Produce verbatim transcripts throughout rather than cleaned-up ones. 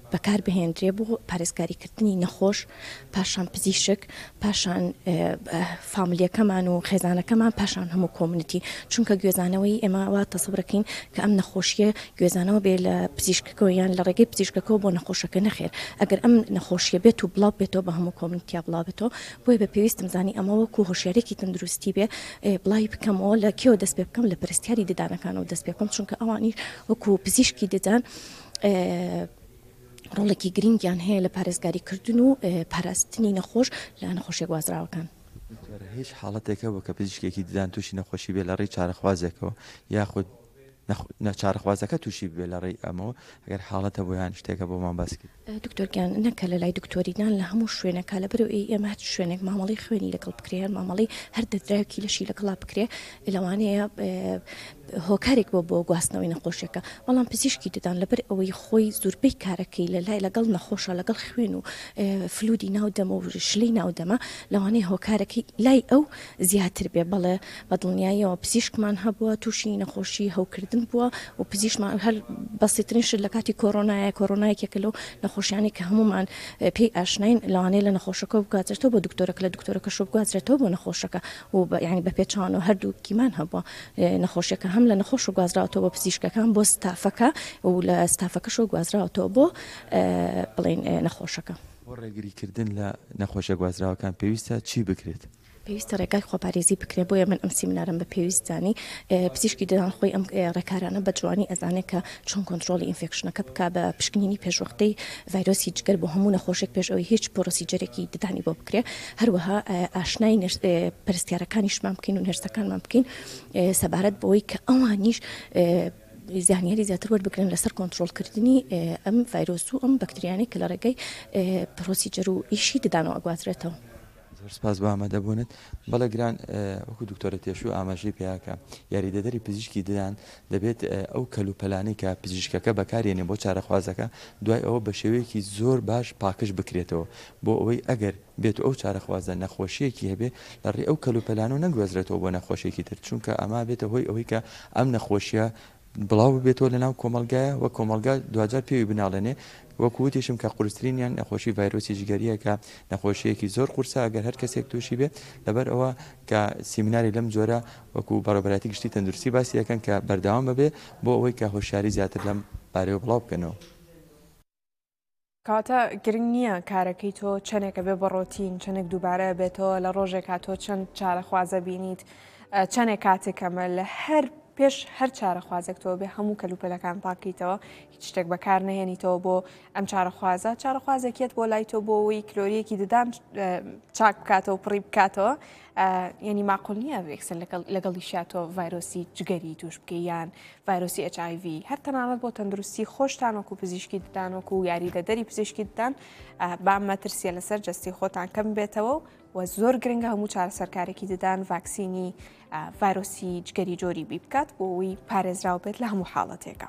بەکاربهێنرێ بۆ پارێزگاریکردنی نەخۆش، پاشان پزیشک، پاشان فامیلیەکەمان و خێزانەکەمان، پاشان هەموو کۆمنیتی. چونکە گوێزانەوەی ئێمە وا تەسەورەکەین کە ئەم نەخۆشیە گوێزانەوە بێ لە پزیشکەکەەوە یان لە ڕێگەی پزیشکەکەەوە بۆ نەخۆشەکە نەخێر. ئەگەر ئەم نەخۆشیە بێت و بڵاو بێتەوە بە هەموو کۆمنیتیا بڵاو بێتەوە، بۆی بە پێویستم زانی ئەمەوە کو هۆشیارێکی تەندروستی بێ بڵاوی بکەمەوە لە کێوە دەست پێ بکەم لە پرستیاری ددانەکانەوە دەست پێ بکەم، چونکە ئەوانی وەکو پزیشکی ددان ڕۆڵێکی گرنگیان هەیە لە پارێزگاریکردن و پاراستنی نەخۆش لە نەخۆشیە گوازراوەکان. هیچ حاڵەتێکە وە کە پزیشکێکی ددان تووشی نەخۆشی بێ لە ڕێی چارەخوازێکەوە یاخود چارەخوازەکە تووشی بێ لە ڕێی ئەمەوە ئەگەر حاڵەتە بۆیان شتێکە بۆمان باسکرد. دکتۆرگیان نەکە لە لای دکتۆریدان لە هەموو شوێنەکە لە بەرەو ئێمە هەر شوێنێک مامەڵی خوێنی لەگەڵ بکرێ، هەر مامەڵی هەر دەدراوکی لەشی لەگەڵا بکرێ، لەوانەیە هۆکارێک بۆ بۆ گواستنەوەی نەخۆشیەکە. بەڵام پزیشکی ددان لەبەر ئەوەی خۆی زوربەی کارەکەی لە لای لەگەڵ نەخۆشە لەگەڵ خوێن و فلودی ناودەمە و شلەی ناودەمە، لەوانەیە هۆکارەکەی لای ئەو زیاتر بێ. بەڵێ بە دڵنیاییەوە پزیشکمان هەبووە تووشی نەخۆشی هەوکردن بووە و پزیشکمان هەر بەسیترین شت لە کاتی کۆرۆنایە کۆرۆنایەکێکە لەو نەخۆشیانی کە هەمومان پێی ئاشنین، لەوانەیە لە نەخۆشەکە بگوازرێتەوە بۆ دکتۆرەکە، لە دکتۆرەکەش بگوازرێتەوە بۆ نەخۆشەکە و یعنی بە پێچوانەوە هەردووکیمان هەبووە نەخۆشیەکە هەم لە نەخۆش و گوازراوەتەوە بۆ پزیشکەکان بۆ ستافەکە و لە ستافەکەش و گوازراوەتەوە بۆ بڵێن نەخۆشەکە. بۆ ڕێگریکردن لە نەخۆشیە گوازراوەکان پێویستە چی بکرێت؟ پێویستە ڕێگای خۆپارێزی بکرێ. بۆیە من ئەم سیمینارم بە پێویست زانی پزیشکی ددان خۆی ئەم ڕێکارانە بە جوانی ئەزانێت کە چۆن کۆنتترۆلی ئینفێکشنەکە بک بە پشکنینی پێشوەختەی ڤایرۆسی جگەر بۆ هەموو نەخۆشێک پێش ئەوەی هیچ پرۆسیجەرێکی ددانی بۆ بکرێ. هەروەها ئاشنای پرستیارەکانیشمان بکەین و نێرسەکانمان بکەین سەبارەت بەوەی کە ئەوانیش زانیاری زیاتر وەربگرن لەسەر کۆنتترۆلکردنی ئەم ڤایرۆس و ئەم بەکتریانەی کە لە ڕێگەی پرۆسیجەر و ئیشی ددانەوە ئەگوازرێتەوە. سپاس بە ئامادەبوونت. بەڵێ گران وەکو دکتۆرە تێشوو ئاماژەی پێیاکە یاریدەدەری پزیشکی ددان دەبێت ئەو کەلوپەلانەی کە پزیشکەکە بەکارێنێ بۆ چارەخوازەکە دوای ئەوە بە شێوەیەکی زۆر باش پاکش بکرێتەوە بۆ ئەوەی ئەگەر بێت ئەو چارەخوازە نەخۆشیەکی هەبێ لە ڕێ ئەو کەلوپەلان و نەگوێزرێتەوە بۆ نەخۆشیێکی تر، چونکە ئەما بێتە هۆی ئەوەی کە ئەم نەخۆشیە بڵاو بێتەوە لە ناو کۆمەلگایە و کۆمەلگا دوجار پێوی بناڵێنێ. وەکووتیشم کە قورسترینیان نەخۆشی ڤایرۆسی جگەریە کە نەخۆشیەکی زۆر قورسە ئەگەر هەر کەسێک تووشی بێ. لەبەر ئەوە کە سیمیناری لەم جۆرە وەکو بەڕێوەبەتی گشتی تەندروستی باسی یەکەن کە بەردەوام ببێ بۆ ئەوەی کە هۆشیاری زیاتر لەم بارەوە بڵاو بکەنەوە. کاتە گرنگ نییە کارەکەی تۆ چەندێکە بێ بەڕۆتین، چەندێک دووبارە بێتەوە لە ڕۆژێک هاتۆ چەند چارەخوازە بینیت، چەندێک کاتێکەمە لە هەر پێش هەر چارەخوازێک تۆ بێ هەموو کەلوپەلەکان پاکیتەوە، هیچ شتێک بەکار نهێنیتەوە بۆ ئەم چارەخوازە. چارەخوازێکێت بۆ لای تۆ بۆ ئەوەی کلۆریەکی ددان چاک بکاتەوە پڕی بکاتەوە، یعنی ماقۆل نییە ئەکسەر لەگەڵی شاتۆ ڤایرۆسی جگەری توش بکەی یان ڤایرۆسی ئەچ ئای ڤی. هەر تەنانەت بۆ تەندروستی خۆشتان وەکو پزیشکی ددان وەکو یاریدەدەری پزیشکی ددان با مەترسیە لەسەر جەستی خۆتان کەم بێتەوە و زۆر گرنگە هەموو چارەسەرکارێکی ددان ڤاکسینی ڤایرۆسی جگەری جۆری بی بکات بۆ ئەوی پارێزراو بێت لە هەموو حاڵەتێکە.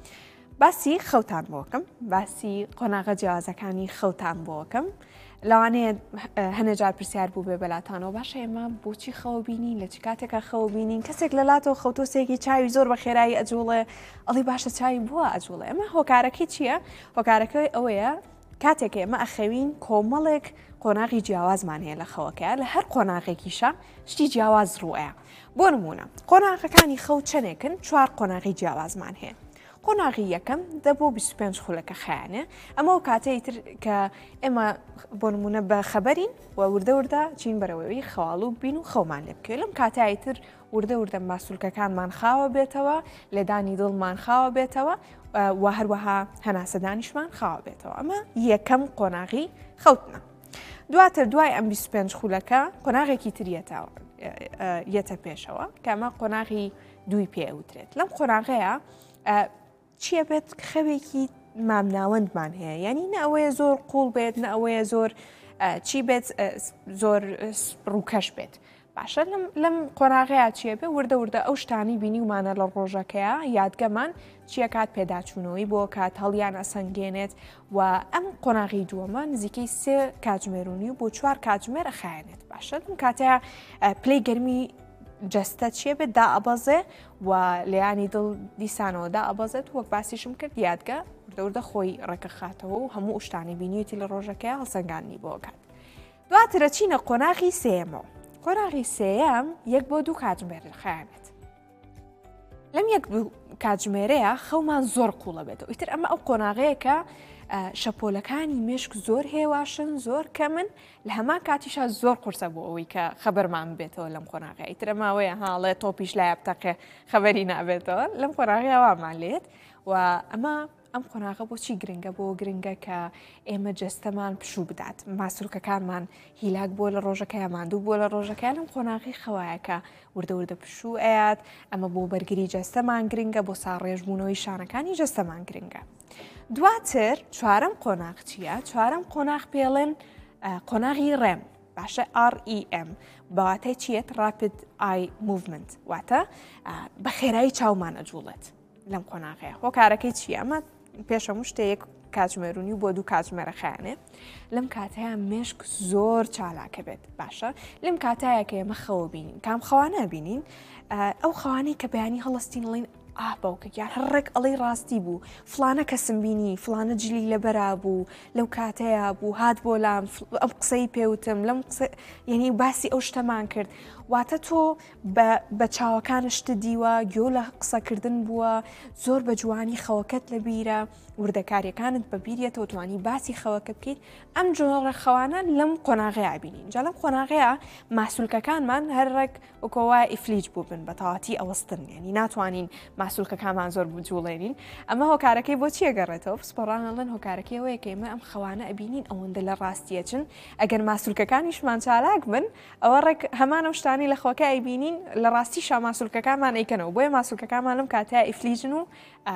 باسی خەوتان بۆکەم، باسی قۆناغە جیاوازەکانی خەوتان بۆکەم. لەوانەیە هەنێجار پرسیار بوو بێ بەلاتانەوە باشە ئێمە بۆچی خەوە بینین، لە چ کاتێکە خەوە بینین؟ کەسێک لە لاتەوە خەوتۆسێکی چاوی زۆر بە خێرایی ئەجوڵێ ئەڵی باشە چاوی بووە ئەجوڵێ. ئەمە هۆکارەکەی چییە؟ هۆکارەکەی ئەوەیە کاتێک ئێمە ئەخەوین کۆمەڵێک قۆناغی جیاوازمان هەیە لە خەوەکە، لە هەر قۆناغێکیشە شتی جیاواز ڕوئەیە. بۆ نمونە قۆناغەکانی خەو چەندێکن؟ چوار قۆناغی جیاوازمان هەیە. قۆناغی یەکەم دە بۆ بیست و پێنج خولەکە خایانێ. ئەمە و کاتەی تر کە ئێمە بۆ نمونە بە خەبەرین و وردە وردە چین بەرەوەی خەواڵوو بین و خەومان لێ بکەوێت. لەم کاتایی تر وردە وردە ماسوولکەکانمان خاوە بێتەوە، لێدانی دڵمان خاوە بێتەوە و هەروەها هەناسەدانیشمان خاوە بێتەوە. ئەمە یەکەم قۆناغی خەوتنە. دواتر دوای ئەم بیست و پێنج خولەکە قۆناغێکی تریەتەوە یەتە پێشەوە کە ئەمە قۆناغی دووی پێوترێت. لەم قۆناغەیە چیە بێت؟ خەوێکی مامناوەندمان هەیە، یعنی نە ئەوەیە زۆر قوڵ بێت، نە ئەوەیە زۆر چی بێت زۆر ڕووکەش بێت. باشە لەم قۆناغەیە چیە بێ؟ وردە وردە ئەو شتانی بینی ومانە لە ڕۆژەکەیە یادگەمان چیە کات پێداچوونەوەی بۆ کات هەڵیان ئەسەنگێنێت و ئەم قۆناغی دووەمە نزیکەی سێ کاتژمێرونی و بۆ چوار کاتژمێر ئەخایەنێت. باشە لەم کاتەیە پلەی گەرمی جەستە چیە بێت دا ئەبەزێ و لەیانی دڵ دیسانەوە دا ئەبەزێت وەک باسیشم کرد یادگە وردەوردە خۆی ڕێکە خاتەوە و هەموو شتانی بینیەتی لە ڕۆژەکەی هەڵسەنگاندنی بۆ کات. دواترە چینە قۆناغی سێمەوە. قۆناغی سێەم یەک بۆ دوو کاتژمێر خایەنێت. لەم یەک کاتژمێرەیە خەومان زۆر قوڵە بێتەوە. ئیتر ئەمە ئەو قۆناغەیەکە شەپۆلەکانی مێشک زۆر هێواشن زۆر کەمن لە هەمان کاتیشە زۆر قورسە بۆ ئەوەی کە خەبەرمان بێتەوە لەم قۆناغی. ئیتر ئەماوەیە هاڵێ تۆپیش لای بتەقێ خەبەری نابێتەوە لەم قۆناغی وامان لێت و ئەمە ئەم قۆناغە بۆچی گرنگە بۆ گرنگە کە ئێمە جەستەمان پشوو بدات ماسوولکەکانمان هیلاک بۆ لە ڕۆژەکەی ماندوو بۆ لە ڕۆژەکە لەم قۆناغی خەوایەکە وردە وردە پشوو ئەیات ئەمە بۆ بەرگری جەستەمان گرنگە بۆ ساڕێژبوونەوەی شانەکانی جەستەمان گرنگە. دواتر چوارەم قۆناغ چییە؟ چوارەم قۆناغ پێڵێن قۆناغی ڕێم باشە آر ئی ئێم بەواتای چیت Rapid Eye Movement واتە بە خێرایی چاومان ئەجوڵێت لەم قۆناغەیە. هۆکارەکەی چیە؟ ئەمە پێشەموو شتەیەک کاتژمێرونی بۆ دوو کاتژمێرە خایەنێ لەم کاتەیە مێشک زۆر چالاکە بێت باشە لەم کاتایە کە ئێمە خەوە بینین کام خەوانە بینین ئەو خەوانەی کە بەیانی هەڵستین لەڵین ئا باوکەیان هەرڕێک ئەڵی ڕاستی بوو فلانە کەسم بینی فلانە جلی لەبەرا بوو لەو کاتەیە بوو هات بۆ لام ئەم قسەی پێوتم لەم یعنی باسی ئەو شتەمان کرد واتە تۆ بە چاوەکان شتە دیوە گۆ لە قسەکردن بووە زۆر بە جوانی خەوەکەت لە بیرە وردەکاریەکانت بە بیرێتەوە توانی باسی خەوەکە بکەیت ئەم جۆرە خەوانە لەم قۆناغەیە بینین جا لەم قۆناغەیە ماسوولکەکانمان هەرڕێک وەکەوە ئیفلیج بوو بن بە تەواتی ئەوەستن یعنی ناتوانین ماسوولکەکانمان زۆر بجوڵێنین ئەمە هۆکارەکەی بۆ چیە گەڕێتەوە پسپۆڕانەڵێن هۆکارەکەی ئەوەیە کە ئێمە ئەم خەوانە ئەبینین ئەوەندە لە ڕاستیەچن ئەگەر ماسوولکەکانیشمان چالاک بن ئەوە ڕێک هەمانە شتانی لە خۆکە ئەیبینین لە ڕاستی شا ماسوولکەکانمان ئەیکەنەوە بۆیە ماسوولکەکانمان لەم کاتەیە ئیفلیجن و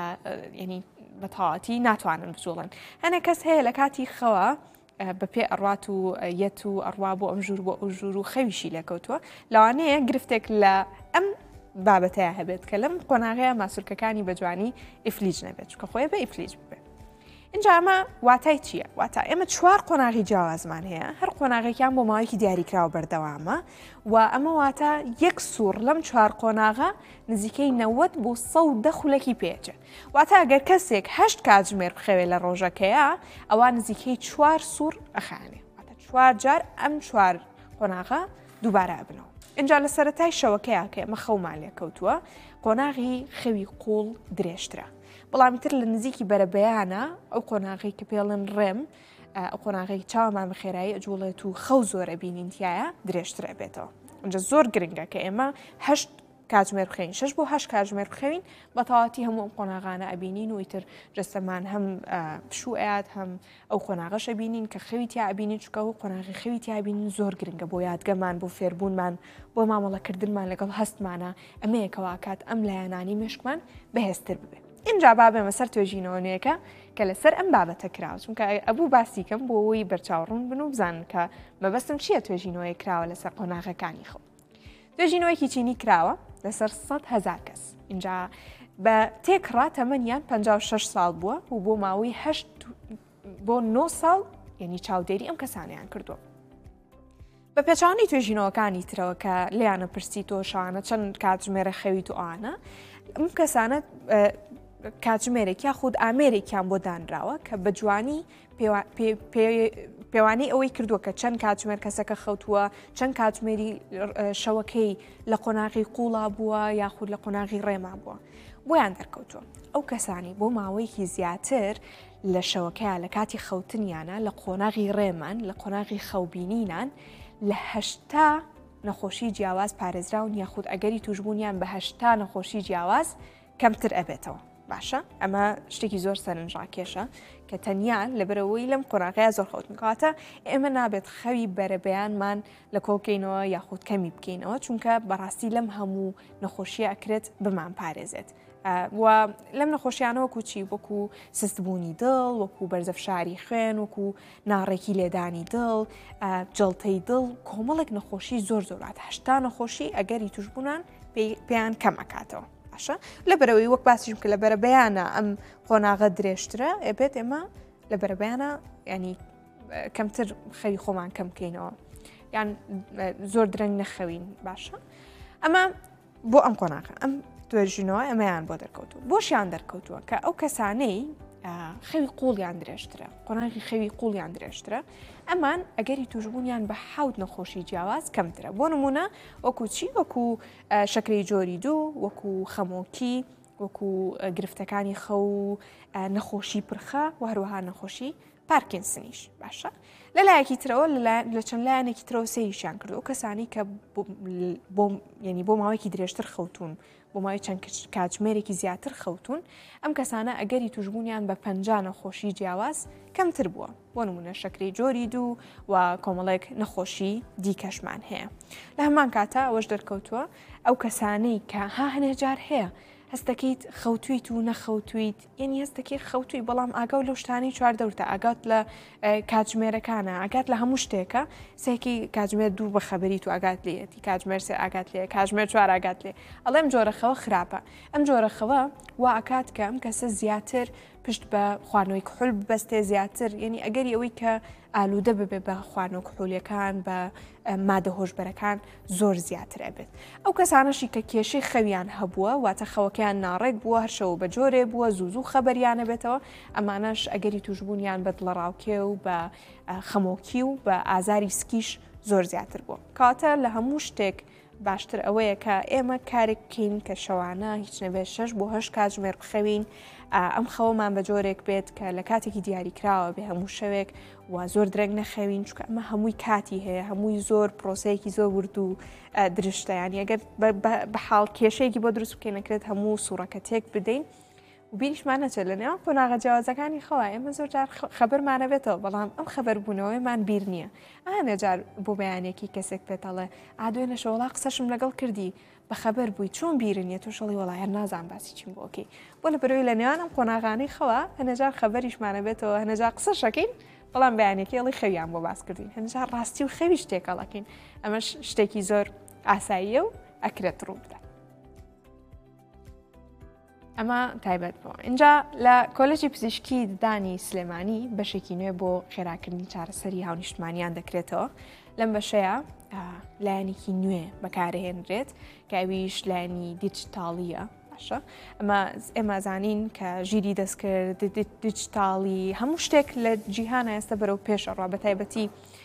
ینی بە تەواتی ناتوانن بجوڵن هەنە کەس هەیە لە کاتی خەوە بەپێ ئەڕات و یەت و ئەڕوا بۆ ئەم ژوور بۆ ئەو ژوور و خەویشی لەکەوتووە لەوانەیە گرفتێک لە ئەم بابەتەیە هەبێت کە لەم قۆناغەیە ماسوولکەکانی بە جوانی ئیفلیج نەبێت چکە خۆی بە ئیفلیج ببێت. اینجا ئەمە واتای چییە؟ واتە ئێمە چوار قۆناغی جیاوازمان هەیە هەر قۆناغێکیان بۆ ماوەیەکی دیاریکراوە بەردەوامە و ئەمە واتە یەک سوور لەم چوار قۆناغە نزیکەی نەوەت بۆ سەد و دە خولەکی پێچێ واتە ئەگەر کەسێک هەشت کاتژمێر بخەوێت لە ڕۆژەکەیە ئەوە نزیکەی چوار سوور ئەخانێ واتە چوار جار ئەم چوار قۆناغە دووبارە بنەوە. اینجا لە سەرەتای شەوەکەیە کە ئێمە خەومان لێکەوتووە قۆناغی خەوی قوڵ درێژترە بەڵامیتر لە نزیکی بەرەبەیانە ئەو قۆناغی کە پێڵن ڕێم ئەو قۆناغی چاومان بەخێرایی ئەجوڵێت و خەو زۆرە بینینتیایە درێژترە بێتەوە. ئەنجە زۆر گرنگە کە ئێمە هەشت کاتژمێر بخەین شەش بۆ هەشت کاتژمێر بخەوین بە تەواتی هەموو ئەم قۆناغانە ئەبینین و ئیتر جەستەمان هەم پشوو ئەیات هەم ئەو قۆناغەش ئەبینین کە خەوی تیا ئەبینین چکە و قۆناغی خەوی تیا ئەبینین زۆر گرنگە بۆ یادگەمان بۆ فێربوونمان بۆ مامەڵەکردنمان لەگەڵ هەستمانە ئەمەیەکەوە کات ئەم لایەنانی مێشکمان بەهێزتر ببێت. اینجا بابێمە سەر توێژینەوەنەیەەکە کە لەسەر ئەم بابەتە کراوە چونکە ئەبوو باسیکەم بۆ ئەوی بەرچاوڕوون بن و بزانن کە مەبەستم چییە توێژینەوەی کراوە لەسەر قۆناغەکانی خۆ. توێژینەوەیکی چینی کراوە لەسەر سەد هەزار کەس اینجا بە تێکڕا تەمەنیان پەنجا و شەش ساڵ بووە و بۆ ماوەی هەشت بۆ نۆ ساڵ یعنی چاودێری ئەم کەسانیان کردووە. بە پێچوانی توێژینەوەکانی ترەوە کە لیانە پرسی تۆ شانە چەند کاتژمێرە خەویت و ئانە ئەم کەسانە کاتژمێرێک یا خود ئامێرێکیان بۆ دانراوە کە بە جوانی پێوانەی ئەوەی کردووە کە چەند کاتژمێر کەسەکە خەوتووە چەند کاتژمێری شەوەکەی لە قۆناغی قوڵا بووە یاخود لە قۆناغی ڕێما بووە بۆیان دەرکەوتووە. ئەو کەسانی بۆ ماوەیەکی زیاتر لە شەوەکەیە لە کاتی خەوتنیانە لە قۆناغی ڕێمان لە قۆناغی خەوبینینان لە هەشتا نەخۆشی جیاواز پارێزراون یاخود ئەگەری توشبوونیان بە هەشتا نەخۆشی جیاواز کەمتر ئەبێتەوە. باشە ئەمە شتێکی زۆر سەرنجڕاکێشە کە تەنیا لەبەرەوەی لەم قۆناغەیە زۆر خەوت میکاتە ئێمە نابێت خەوی بەرەبەیانمان لە کۆڵکەینەوە یاخود کەمی بکەینەوە چونکە بەڕاستی لەم هەموو نەخۆشیە ئەکرێت بمان پارێزێت. و لەم نەخۆشیانە وەکو چی وەکو سستبوونی دڵ وەکو بەرزەفشاری خوێن وەکو ناڕێکی لێدانی دڵ جڵتەی دڵ کۆمەڵێک نەخۆشی زۆر زۆرات هەشتا نەخۆشی ئەگەری توشبوونان پێیان کەم ئەکاتەوە. باشە لەبەرەوەی وەک باسیشم کە لە بەرەبەیانە ئەم قۆناغە درێژترە ئەبێت ئێمە لە بەرەبەیانە ینی کەمتر خەوی خۆمان کەم بکەینەوە یان زۆر درەنگ نەخەوین. باشە ئەمە بۆ ئەم قۆناغە ئەم توێژینەوە ئەمەیان بۆ دەرکەوتووە بۆشیان دەرکەوتووە کە ئەو کەسانەی خەوی قوڵیان درێژترە قۆناغی خەوی قوڵیان درێژترە ئەمان ئەگەری توشببوونیان بە حەوت نەخۆشی جیاواز کەمترە بۆ نمونە وەکو چی وەکو شەکرەی جۆری دوو وەکو خەمۆکی وەکو گرفتەکانی خە و نەخۆشی پرخە و هەروەها نەخۆشی پارکینسنیش باشە لەلایەکی ترەوە لە چەند لایەنێکی ترەوە سەیریشیان کردو ئەو کەسانی کە ینی بۆ ماوەیەکی درێژتر خەوتون بۆ ماوەی چەند کاتژمێرێکی زیاتر خەوتون ئەم کەسانە ئەگەری توشببوونیان بە پەنجا نەخۆشی جیاواز کەمتر بووە بۆ نمونە شەکرەی جۆری دوو و کۆمەڵێک نەخۆشی دیکەشمان هەیە لە هەمان کاتە ئەوەش دەرکەوتووە ئەو کەسانەی کە ها هەنێجار هەیە هەستەکەیت خەوتویت و نەخەوتویت یعنی هەستەکەی خەوتوی بەڵام ئاگا و لەو شتانی چواردەورتە ئاگات لە کاتژمێرەکانە ئاگات لە هەموو شتێکە سێکی کاتژمێر دوو بە خەبەریت و ئاگات لێتی کاتژمێر سێ ئاگات لێ کاتژمێر چوار ئاگات لێ ئەڵێ ئەم جۆرەخەوە خراپە ئەم جۆرەخەوە وا ئاکات کە ئەم کەسە زیاتر پشت بە خواردنەوەی کحول بەستێ زیاتر یعنی ئەگەری ئەوەی کە ئالوودە ببێ بە خواردنەوە کحولیەکان بە مادە هۆشبەرەکان زۆر زیاتر ئەبێت ئەو کەسانەشی کە کێشەی خەویان هەبووە واتە خەوەکەیان ناڕێک بووە هەرشەوە بە جۆرێ بووە زوو خەبەریانە بێتەوە ئەمانەش ئەگەری توشببوونیان بە دڵەڕاوکێ و بە خەمۆکی و بە ئازاری سکیش زۆر زیاتر بووە کاتە لە هەموو شتێک باشتر ئەوەیە کە ئێمە کارێک بکەین کە شەوانە هیچ نەبێت شەش بۆ هەشت کاتژمێر بخەوین ئەم خەوەمان بە جۆرێک بێت کە لە کاتێکی دیاریکراوە بێ هەموو شەوێک و زۆر درەنگ نەخەوین چکە ئەمە هەمووی کاتی هەیە هەمووی زۆر پرۆسەیەکی زۆر ورد و درشتیان ئەگەر بە حاڵ کێشەیەکی بۆ دروست بکەین نەکرێت هەموو سوورەکە تێک بدەین و بیریشمان نەچێت لە نێوان قۆناغە جیاوازەکانی خەوە ئێمە زۆر جار خەبەرمانە بێتەوە بەڵام ئەم خەبەربوونەوەیمان بیر نییە ئانە جار بۆ بەیانێکی کەسێک پێتەڵێ ئادوێنە شەوەڵا قسەشم لەگەڵ کردی بە خەبەر بووی چۆن بیرن نیە تۆشەڵی وڵایە نازان باسی چیم بۆکەی بۆ لە بەرەوەی لە نێوان ئەم قۆناغانەی خەوە هەنەجار خەبەریشمانە بێتەوە هەنەجار قسە شەکەین بەڵام بەیانێکی ئەڵی خەویان بۆ باس کردین هەنەجار ڕاستی و خەوی شتێکەڵەکەین ئەمەش شتێکی زۆر ئاساییە و ئەکرێت ڕوو بدات ئەمە تایبەت بۆ اینجا لە کۆلێجی پزیشکی ددانی سلێمانی بەشێکی نوێ بۆ خێراکردنی چارەسەری هاونیشتمانیان دەکرێتەوە لەم بەشەیە لایەنێکی نوێ بەکارهێنرێت کە ئەویش لایەنی دیجیتاڵیە باشە ئەمە ئێمە زانین کە ژیری دەستکرد دیجیتاڵی هەموو شتێک لە جیهانە ئێستا بەرەو پێشەڕوا بە تایبەتی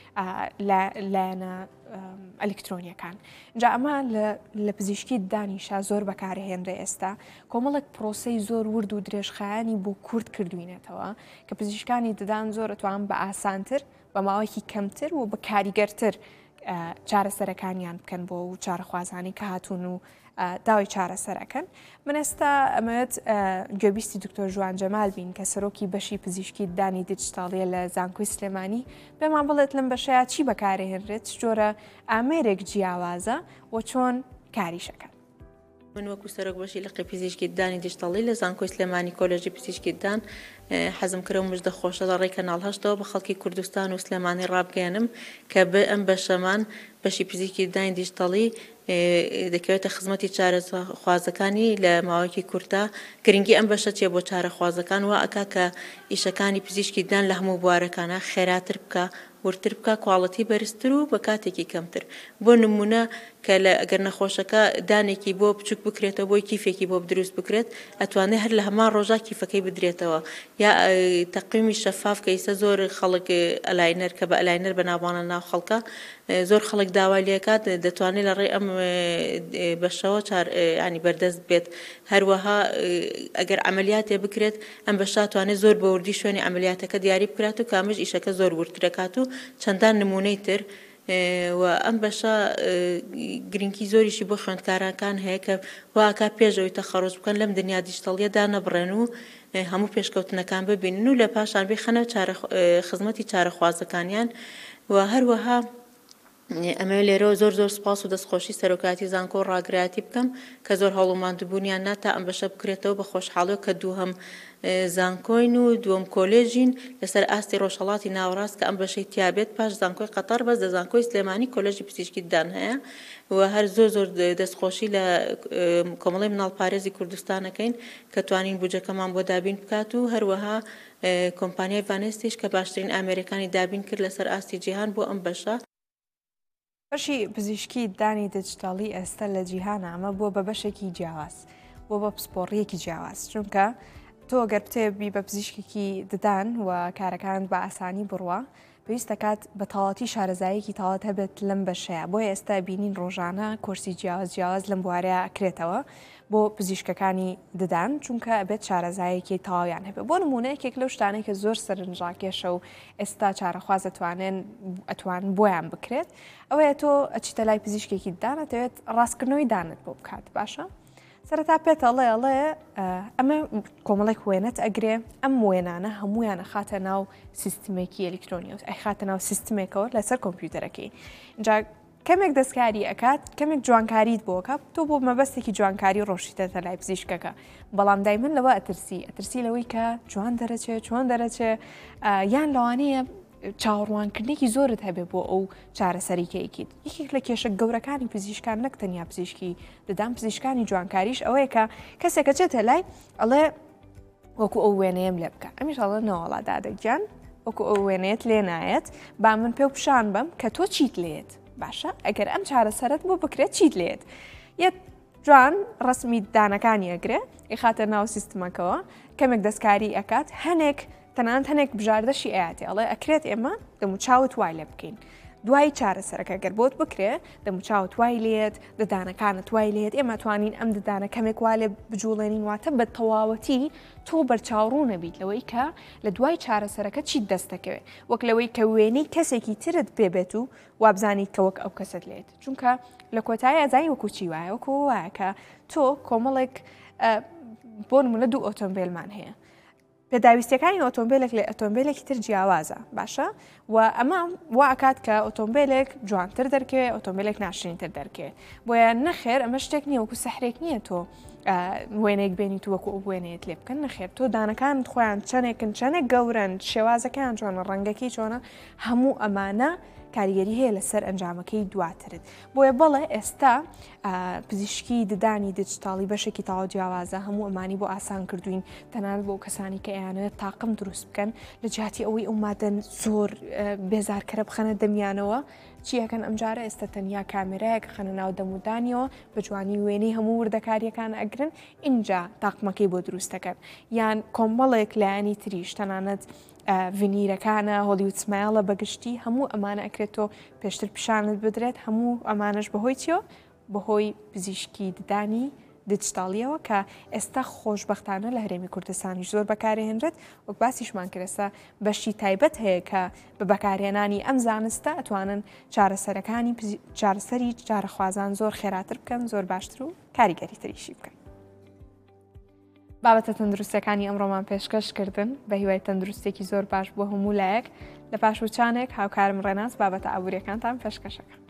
لایەنە ئەلکترۆنیەکان جا ئەمە لە پزیشکی دانیشا زۆر بەکارهێنرێ ئێستا کۆمەڵێک پرۆسەی زۆر ورد و درێژخایانی بۆ کورد کردوینێتەوە کە پزیشکانی ددان زۆر ئەتوان بە ئاسانتر بە ماوەیەکی کەمتر و بە کاریگەرتر چارەسەرەکانیان بکەن بۆ و چارەخوازانی کە هاتوون و داوای چارەسەرەکەن من ئێستا ئەمەوێت گوێبیستی دکتۆر ژوان جەمال بین کە سەرۆکی بەشی پزیشکی دانی دیجیتاڵیە لە زانکۆی سلێمانی پێمان بڵێت لەم بەشەیە چی بەکارهێنرێت جۆرە ئامێرێک جیاوازە و چۆن کاریشەکەن من وەکو سەرۆک بەشی لە پزیشکی دانی دیجیتاڵی لە زانکۆی سلێمانی کۆلێژی پزیشکی دان حەزم کرە و مژدە خۆشە لە ڕێی کەناڵ هەشتەوە بە خەڵکی کوردستان و سلێمانی ڕابگەێنم کە بە ئەم بەشەمان بەشی پزیشکی دانی دیجیتاڵی دەکەوێتە خزمەتی چارەخوازەکانی لە ماوەیەکی کورتە گرنگی ئەم بەشە چێ بۆ چارەخوازەکان و ئەکا کە ئیشەکانی پزیشکی دان لە هەموو بوارەکانە خێراتر بکە ورتر بکە کواڵەتی بەرزتر و بە کاتێکی کەمتر بۆ نمونە کە لە ئەگەر نەخۆشەکە دانێکی بۆ بچووک بکرێتەوە بۆی کیفێکی بۆ دروست بکرێت ئەتوانێت هەر لە هەمان ڕۆژا کیفەکەی بدرێتەوە یا تەقویمی شەفاف کە ئێستا زۆر خەڵک ئەلاینەر کە بە ئەلاینەر بەناوبانە ناو خەڵکە زۆر خەڵک داوای لێکات دەتوانێت لە ڕێ ئەم بەشەوە ینی بەردەست بێت هەروەها ئەگەر عملیاتێ بکرێت ئەم بەشە توانێت زۆر بە وردی شوێنی عملیاتەکە دیاری بکرات و کامژ ئیشەکە زۆر ورترەکات و چەندان نمونەی تر و ئەم بەشە گرنگی زۆریشی بۆ خوێندکارەکان هەیە کە واکە پێشەوەی تەخەڕۆژ بکەن لەم دنیا دیجیتاڵیەدا نەبڕێن و هەموو پێشکەوتنەکان ببینن و لە پاشان بێ خەنە خزمەتی چارەخوازەکانیان و هەروەها ئەمە لێرەوە زۆر زۆر سپاس و دەستخۆشی سەرۆکاتی زانکۆ ڕاگرایەتی بکەم کە زۆر هەوڵوماندبوونیان ناتا ئەم بەشە بکرێتەوە بە خۆشحاڵیەوە کە دوو هەم زانکۆین و دووەم کۆلێژین لەسەر ئاستی ڕۆژهەڵاتی ناوەڕاست کە ئەم بەشەی تیابێت پاش زانکۆی قەتەر بەس دە زانکۆی سلێمانی کۆلێژی پزیشکی دان هەیە و هەر زۆر زۆر دەستخۆشی لە کۆمەڵی مناڵپارێزی کوردستانەکەین کە توانین بودجەکەمان بۆ دابین بکات و هەروەها کۆمپانیای ڤانێستیش کە باشترین ئامێرەکانی دابین کرد لەسەر ئاستی جیهان بۆ ئەم بەشە بەشی پزیشکی دانی دیجیتاڵی ئێستا لە جیهانە ئەمە بۆ بە بەشێکی جیاواز بۆ بە پسپۆڕیەکی جیاواز چونکە تۆ گەر بتێبی بە پزیشکێکی ددان و کارەکانت بە ئاسانی بڕوە پێویست دەکات بە تاڵەتی شارەزایەکی تاڵەت هەبێت لەم بەشەیە بۆیە ئێستا بینین ڕۆژانە کورسی جیاواز جیاواز لەم بوارەیە ئەکرێتەوە بۆ پزیشکەکانی ددان چونکە ئەبێت شارەزایەکی تاویان هەبێت بۆ نمونەیەکێک لەو شتانەی کە زۆر سەرنجڕاکێشە و ئێستا چارەخواز ئەتوانێن ئەتوان بۆیان بکرێت ئەوەیە تۆ ئەچیتە لای پزیشکێکی ددان دەوێت ڕاستکردنەوەی دانت بۆ بکات باشە؟ سەرەتا پێتەڵێ ئەڵێ ئەمە کۆمەڵێک وێنەت ئەگرێ ئەم وێنانە هەمویانە خاتە ناو سیستمێکی ئەلکترۆنیۆس ئەی خاتە ناو سیستمێکەوە لەسەر کۆمپیوتەرەکەی اینجا کەمێک دەستکاری ئەکات کەمێک جوانکاریت بۆکە تۆ بۆ مەبەستێکی جوانکاری ڕۆشتێتە لای پزیشکەکە بەڵام دای من لەوە ئەترسی ئەترسی لەوەی کە جوان دەرەچێت چۆن دەرەچێت یان لەوانەیە چاوەڕوانکردنێکی زۆرت هەبێ بۆ ئەو چارەسەریکەیەکیت یەکێک لە کێشە گەورەکانی پزیشکان نەک تەنیا پزیشکی ددان پزیشکانی جوانکاریش ئەوەیە کە کەسێکە چێتە لای ئەڵێ وەکو ئەو وێنەیەم لێ بکە ئەمیش ئەڵێ نەوەڵا دادەگیان وەکو ئەو وێنێت لێ نایەت با من پێ پیشان بم کە تۆ چیت لێت باشە ئەگەر ئەم چارەسەرت بۆ بکرێت چیت لێت یەک جوان ڕسمی دانەکانی ئەگرێ ئیخاتە ناو سیستمەکەوە کەمێک دەستکاری ئەکات هەنێک تەنانەت هەنێک بژاردەشی ئاەتی ئەڵێ ئەکرێت ئێمە دەموچاوت وای لێ بکەین دوای چارەسەرەکە گەر بۆت بکرێ دەموچاوت وای لێت ددانەکانت وای لێت ئێمە توانین ئەم ددانە کەمێک وا لێ بجوڵێنین واتە بە تەواوەتی تۆ بەرچاوڕوو نەبیت لەوەی کە لە دوای چارەسەرەکە چیت دەستەکەوێت وەک لەوەی کە وێنەی کەسێکی ترت پێبێت و وابزانیت کە وەک ئەو کەست لێت چونکە لە کۆتایی ئەزای وەکو چی وایە وەکو وایە کە تۆ کۆمەڵێک بۆ نمونە دوو ئۆتۆمبیلمان هەیە پێداویستەکانی ئۆتۆمبیلێک لە ئۆتۆمبیلێکی تر جیاوازە باشە و ئەمە وا ئەکات کە ئۆتۆمبیلێک جوانتر دەرکێ ئۆتۆمبیلێک ناشرینتر دەرکێ بۆیە نەخێر ئەمە شتێک نییە وەکو سەحرێک نییە تۆ وێنێک بێنیت وەکو ئەو وێنێت لێ بکەن نەخێر تۆ دانەکانت خۆیان چەندێکن چەندێک گەورن شێوازەکەیان چۆنە ڕەنگەکەی چۆنە هەموو ئەمانە کاریگەری هەیە لەسەر ئەنجامەکەی دواترت بۆیە بەڵێ ئێستا پزیشکی ددانی دیجیتاڵی بەشێکی تاوا جیاوازە هەموو ئەمانی بۆ ئاسان کردوین تەنانەت بۆ کەسانی کە ئەیانەوێت تاقم دروست بکەن لە جیاتی ئەوەی ئەو مادەن زۆر بێزارکەرە بخەنە دەمیانەوە چیەکەن ئەمجارە ئێستا تەنیا کامێرایەک خەنە ناو دەمودانیەوە بە جوانی وێنەی هەموو وردەکاریەکان ئەگرن اینجا تاقمەکەی بۆ دروستەکەن یان کۆمەڵێک لایانی تریش تەنانەت ڤینیرەکانە هۆلیوود سمایلە بەگشتی هەموو ئەمانە ئەکرێتەوە پێشتر پیشانت بدرێت هەموو ئەمانش بەهۆی چیەوە بەهۆی پزیشکی ددانی دیجیتاڵیەوە کە ئێستا خۆشبەختانە لە هەرێمی کوردستانیش زۆر بەکارهێنرێت وەک باسیشمان کردێستا بەشی تایبەت هەیە کە بە بەکارهێنانی ئەم زانستە ئەتوانن چارەسەرەکانی چارەسەری چارەخوازان زۆر خێراتر بکەن زۆر باشتر و کاریگەری تریشی بکەن. بابەتە تەندروستەکانی ئەمڕۆمان پێشکەشکردن بە هیوای تەندروستێکی زۆر باش بۆ هەموو لایەک لە پاشوچانێک هاوکارم ڕێناس بابەتە ئابوووریەکانتان پێشکەشەکە.